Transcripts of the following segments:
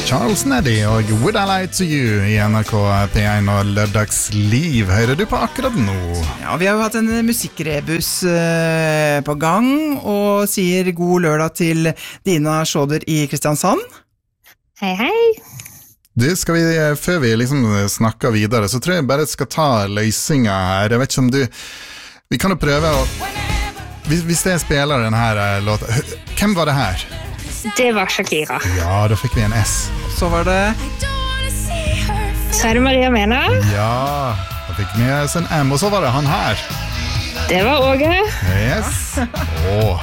Charles Neddy og Would I Lie to You I NRK P1 og Lørdagsliv hører du på akkurat nå. Ja, vi har jo hatt en musikkrebus på gang og sier god lørdag til Dina Schroeder I Kristiansand. Hei, hei. Du, før vi liksom snakker videre, så tror jeg bare skal ta løsninga her. Jeg vet ikke om du... Vi kan jo prøve å... Hvis jeg spiller denne her låta... Hvem var det her? Det var Shakira. Ja, da fikk vi en S. Så var det... Så er det Maria Mena. Ja, da fikk vi en M. Og så var det han her. Det var Åge. Yes. Åh.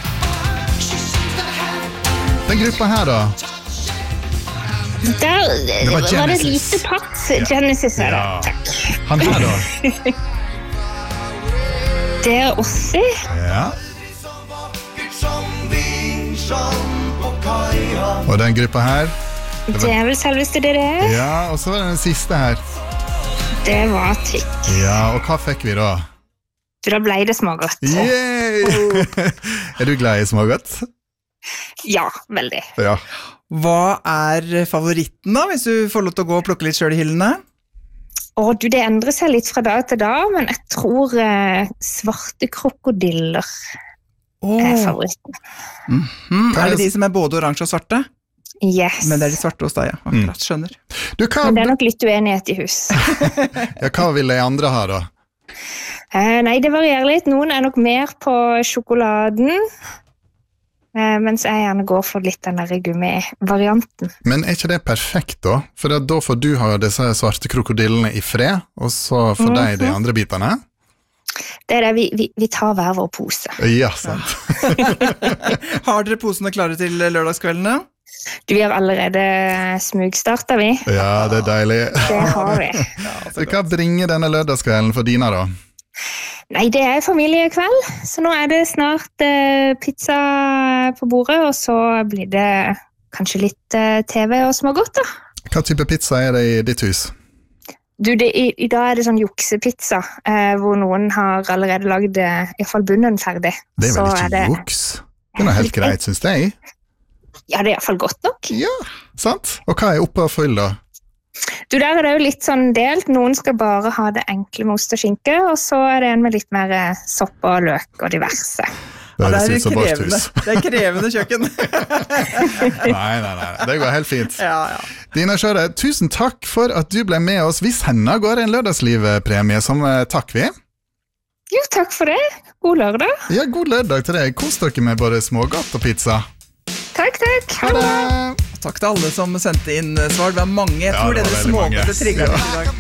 Den gruppa her da? Der var det et lite pass. Genesis er det. Ja. Takk. Han her da? Det er Ossi. Ja. Og den gruppa her? Det er vel selveste det det? Ja, og så var det den siste her. Det var Tikk. Ja, og hva fikk vi da? Da ble det smågodt. Yay! Er du glad I smågodt? Ja, veldig. Ja. Hva favoritten da, hvis du får lov til å gå og plukke litt selv I hyllene? Det endrer seg litt fra dag til dag, men jeg tror svarte krokodiller favoritten. Er det de som både oransje og svarte? Yes. Men det de svarte hos deg, ja. Akkurat, skjønner. Men det nok litt uenighet I hus. Ja, hva vil de andre ha da? Nei, det varierer litt. Noen nok mer på sjokoladen, mens jeg gjerne går for litt den der gummi-varianten. Men ikke det perfekt da? For da får du ha disse svarte krokodillene I fred, og så får de andre bitene? Det det, vi tar hver vår pose. Ja, sant. Har dere posene klare til lørdagskveldene? Vi har allerede smugstartet vi. Ja, det deilig. Det har vi. Så hva bringer denne lørdagskvelden for Dina da? Nei, det familiekveld, så nå det snart pizza på bordet, og så blir det kanskje litt TV og smågodt da. Hva type pizza det I ditt hus? Du, I dag det sånn juksepizza, hvor noen har allerede lagd I hvert fall bunnen ferdig. Det vel ikke juks? Det noe helt greit, synes jeg. Ja, det I hvert fall godt nok. Ja, sant. Og hva oppe og full da? Du, der det jo litt sånn delt. Noen skal bare ha det enkle med ost og skinke, og så det en med litt mer sopp og løk og diverse. Det krevende. Det krevende kjøkken. Nei. Det går helt fint. Ja. Dina Schroeder, tusen takk for at du ble med oss. Vi sender går en lørdagsliv-premie som takk vi. Jo, takk for det. God lørdag. Ja, god lørdag til deg. Kos dere med både smågodt og pizza. Takk. Ha det. Takk til alle som sendte inn svar. Det var mange. Jeg tror det smågodt trigget I dag.